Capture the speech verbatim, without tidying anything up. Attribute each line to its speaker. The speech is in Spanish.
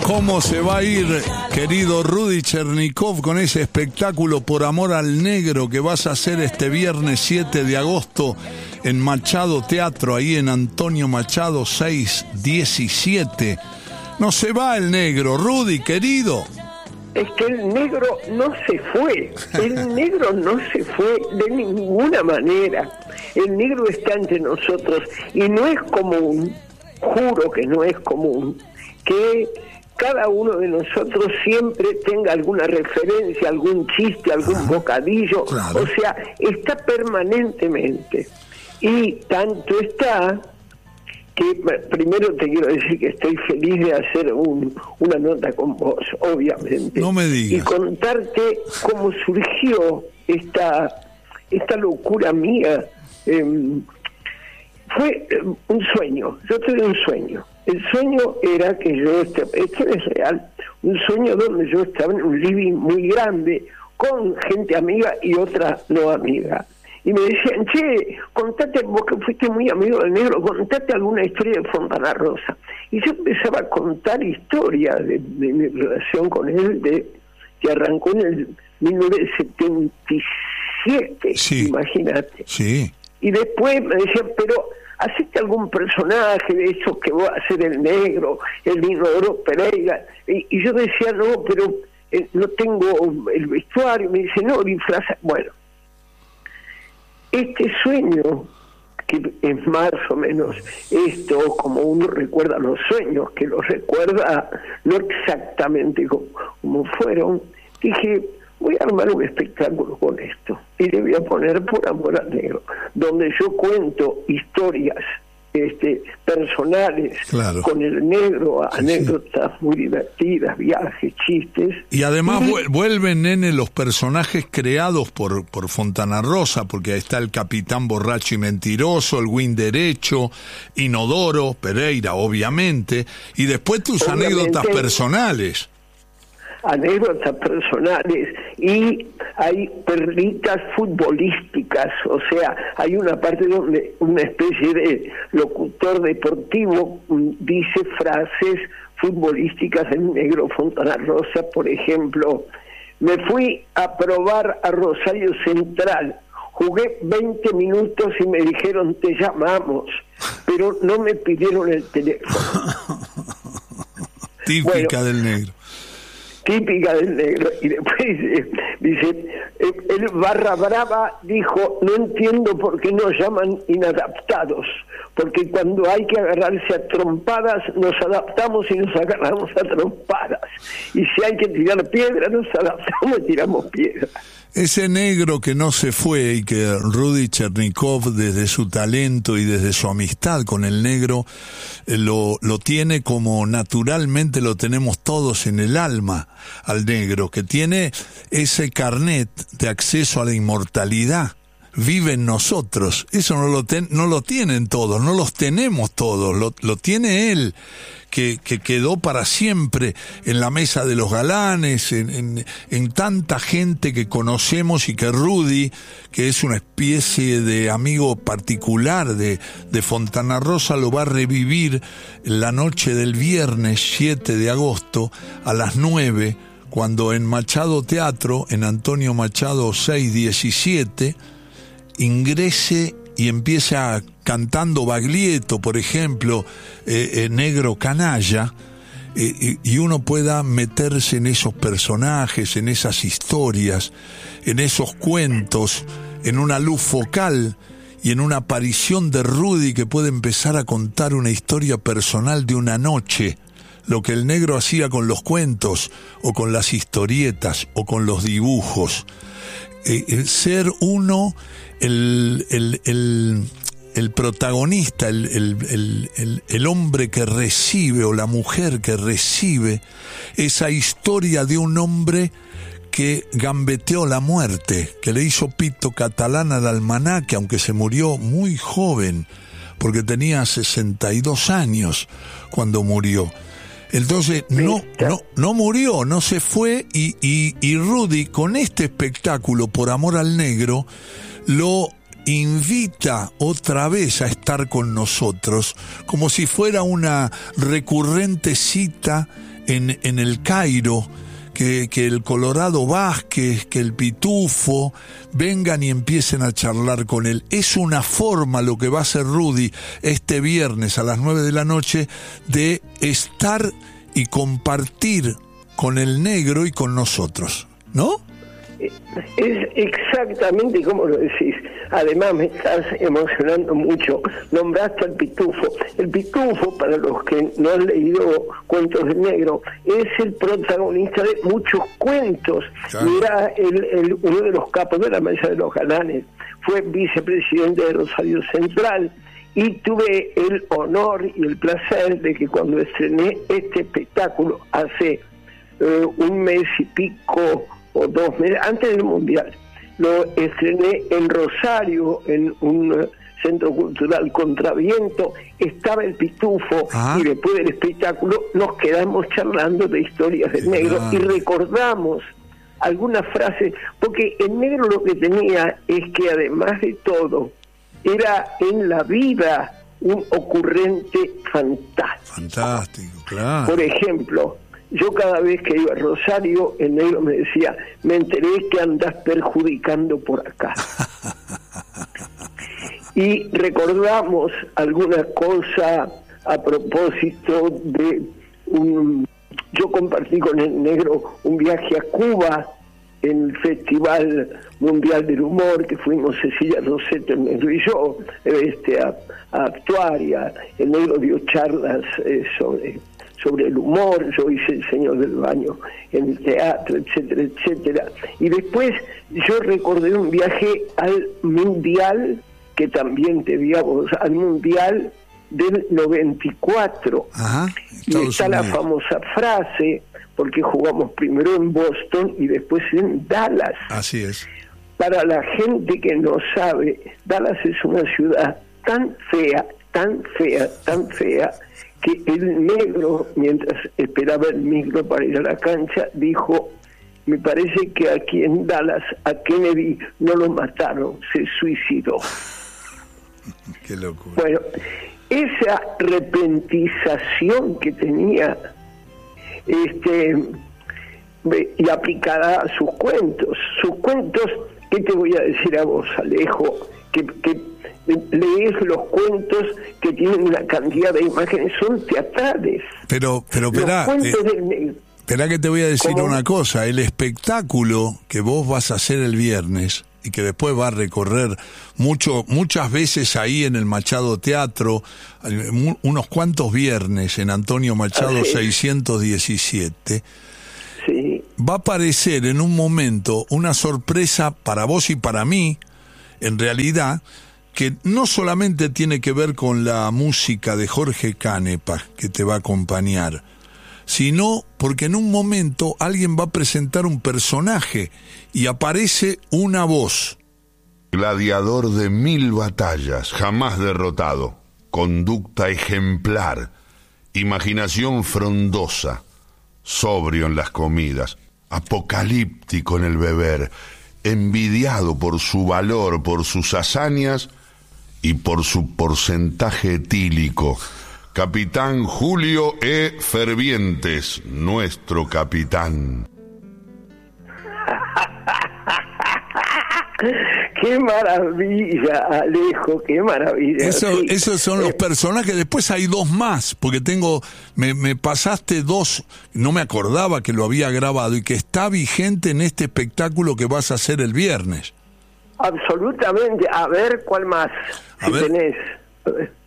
Speaker 1: ¿Cómo se va a ir, querido Rudy Chernikov, con ese espectáculo Por Amor al Negro que vas a hacer este viernes siete de agosto en Machado Teatro, ahí en Antonio Machado seiscientos diecisiete? No se va el negro, Rudy, querido.
Speaker 2: Es que el negro no se fue, el negro no se fue de ninguna manera. El negro está entre nosotros y no es común, juro que no es común, que cada uno de nosotros siempre tenga alguna referencia, algún chiste, algún Ajá, bocadillo, claro. O sea, está permanentemente. Y tanto está que primero te quiero decir que estoy feliz de hacer un, una nota con vos, obviamente.
Speaker 1: No me digas.
Speaker 2: Y contarte cómo surgió esta, esta locura mía. Eh, fue un sueño, yo tuve un sueño. El sueño era que yo, esto es real, un sueño donde yo estaba en un living muy grande, con gente amiga y otra no amiga. Y me decían, che, contate, vos que fuiste muy amigo del negro, contate alguna historia de Fontana Rosa. Y yo empezaba a contar historias de, de mi relación con él, de que arrancó en el mil novecientos setenta y siete, sí, imagínate.
Speaker 1: Sí.
Speaker 2: Y después me decían, pero hacete algún personaje de esos que va a ser el negro, el Inodoro Pereira. Y, y yo decía, no, pero eh, no tengo el vestuario. Me dice, no, disfraza. Bueno, este sueño, que es más o menos esto, como uno recuerda los sueños, que los recuerda no exactamente como, como fueron, dije, voy a armar un espectáculo con esto y le voy a poner Por Amor al Negro, donde yo cuento historias este, personales, claro, con el negro, sí, anécdotas sí, muy divertidas, viajes, chistes.
Speaker 1: Y además y... vuelven, nene, los personajes creados por, por Fontana Rosa, porque ahí está el capitán borracho y mentiroso, el Win derecho, Inodoro Pereira, obviamente, y después tus obviamente, anécdotas personales.
Speaker 2: anécdotas personales y hay perlitas futbolísticas, o sea, hay una parte donde una especie de locutor deportivo dice frases futbolísticas del negro Fontana Rosa. Por ejemplo, me fui a probar a Rosario Central, jugué veinte minutos y me dijeron te llamamos, pero no me pidieron el teléfono.
Speaker 1: Típica bueno, del negro.
Speaker 2: Típica del negro. Y después dice, dice el barra brava dijo, no entiendo por qué nos llaman inadaptados, porque cuando hay que agarrarse a trompadas nos adaptamos y nos agarramos a trompadas, y si hay que tirar piedra nos adaptamos y tiramos piedra.
Speaker 1: Ese negro que no se fue y que Rudy Chernikov, desde su talento y desde su amistad con el negro, eh, lo, lo tiene como naturalmente lo tenemos todos en el alma al negro, que tiene ese carnet de acceso a la inmortalidad. Vive en nosotros. Eso no lo, ten, no lo tienen todos, no los tenemos todos, lo, lo tiene él, que, que quedó para siempre en la mesa de los galanes, en, en, en tanta gente que conocemos, y que Rudy, que es una especie de amigo particular de, de Fontana Rosa, lo va a revivir la noche del viernes siete de agosto a las nueve, cuando en Machado Teatro, en Antonio Machado seiscientos diecisiete, ingrese y empieza cantando Baglietto, por ejemplo, eh, eh, Negro Canalla, eh, y uno pueda meterse en esos personajes, en esas historias, en esos cuentos, en una luz focal y en una aparición de Rudy que puede empezar a contar una historia personal de una noche, lo que el negro hacía con los cuentos o con las historietas o con los dibujos. Eh, el ser uno el, el, el, el protagonista, el, el, el, el, el hombre que recibe o la mujer que recibe esa historia de un hombre que gambeteó la muerte, que le hizo pito catalán al almanaque, aunque se murió muy joven, porque tenía sesenta y dos años cuando murió. Entonces no, no, no murió, no se fue, y, y, y Rudy con este espectáculo Por Amor al Negro lo invita otra vez a estar con nosotros, como si fuera una recurrente cita en, en el Cairo, que, que el Colorado Vázquez, que el Pitufo vengan y empiecen a charlar con él. Es una forma lo que va a hacer Rudy este viernes a las nueve de la noche de estar y compartir con el negro y con nosotros, ¿no?
Speaker 2: Es exactamente como lo decís. Además me estás emocionando mucho. Nombraste al Pitufo. El Pitufo, para los que no han leído Cuentos del Negro, es el protagonista de muchos cuentos. Claro. Era el, el, uno de los capos de la Mesa de los Galanes. Fue vicepresidente de Rosario Central. Y tuve el honor y el placer de que cuando estrené este espectáculo hace eh, un mes y pico o dos meses, antes del Mundial, lo estrené en Rosario, en un centro cultural Contraviento, estaba el Pitufo. Ajá. Y después del espectáculo nos quedamos charlando de historias del negro y recordamos algunas frases, porque el negro lo que tenía es que además de todo, era en la vida un ocurrente fantástico.
Speaker 1: Fantástico, claro.
Speaker 2: Por ejemplo, yo cada vez que iba a Rosario, el negro me decía, me enteré que andás perjudicando por acá. Y recordamos alguna cosa a propósito de un... Yo compartí con el negro un viaje a Cuba en el Festival Mundial del Humor, que fuimos Cecilia Roseto, el negro y yo, este, a, a actuar, y a, el negro dio charlas eh, sobre... sobre el humor, yo hice El Señor del Baño en el teatro, etcétera, etcétera. Y después yo recordé un viaje al Mundial, que también te vi a vos, al Mundial del noventa y cuatro. Ajá, y está la famosa frase, porque jugamos primero en Boston y después en Dallas.
Speaker 1: Así es.
Speaker 2: Para la gente que no sabe, Dallas es una ciudad tan fea, tan fea, tan fea, que el negro, mientras esperaba el micro para ir a la cancha, dijo, me parece que aquí en Dallas a Kennedy no lo mataron, se suicidó.
Speaker 1: Qué locura.
Speaker 2: Bueno, esa repentización que tenía, este, y aplicada a sus cuentos, sus cuentos, ¿qué te voy a decir a vos, Alejo? Que, que lees los cuentos que tienen una cantidad de imágenes, son teatrales.
Speaker 1: Pero, pero, espera, eh,
Speaker 2: del...
Speaker 1: espera que te voy a decir
Speaker 2: ¿Cómo?
Speaker 1: Una cosa, el espectáculo que vos vas a hacer el viernes y que después va a recorrer mucho, muchas veces ahí en el Machado Teatro, unos cuantos viernes en Antonio Machado
Speaker 2: ah, sí.
Speaker 1: seiscientos diecisiete,
Speaker 2: sí.
Speaker 1: Va a aparecer en un momento una sorpresa para vos y para mí, en realidad, que no solamente tiene que ver con la música de Jorge Canepa, que te va a acompañar, sino porque en un momento alguien va a presentar un personaje y aparece una voz.
Speaker 3: Gladiador de mil batallas, jamás derrotado, conducta ejemplar, imaginación frondosa, sobrio en las comidas, apocalíptico en el beber, envidiado por su valor, por sus hazañas y por su porcentaje etílico. Capitán Julio E. Fervientes, nuestro capitán.
Speaker 2: ¡Qué maravilla, Alejo! ¡Qué maravilla!
Speaker 1: Eso,
Speaker 2: sí.
Speaker 1: Esos son los personajes. Después hay dos más, porque tengo, me, me pasaste dos, no me acordaba que lo había grabado y que está vigente en este espectáculo que vas a hacer el viernes.
Speaker 2: Absolutamente. A ver, ¿cuál más?
Speaker 1: A
Speaker 2: si
Speaker 1: ver.
Speaker 2: tenés.